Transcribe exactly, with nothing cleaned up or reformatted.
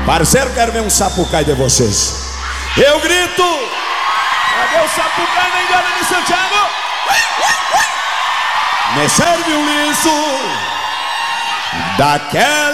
Parceiro, quero ver um sapucai de vocês. Eu grito. Cadê o sapucai na engana de Santiago? Me serve um liso daquela